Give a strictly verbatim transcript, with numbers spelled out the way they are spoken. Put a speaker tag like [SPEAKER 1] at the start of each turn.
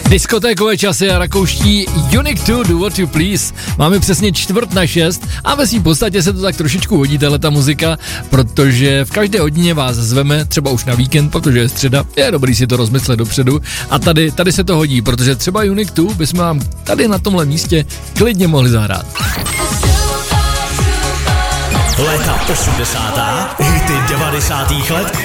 [SPEAKER 1] Diskotékové časy a rakouští Unique two, Do What You Please. Máme přesně čtvrt na šest a ve svým podstatě se to tak trošičku hodí, ta muzika, protože v každé hodině vás zveme, třeba už na víkend, protože je středa, je dobrý si to rozmyslet dopředu a tady, tady se to hodí, protože třeba Unique two bychom vám tady na tomhle místě klidně mohli zahrát.
[SPEAKER 2] Léta osmdesátá, hity devadesátých let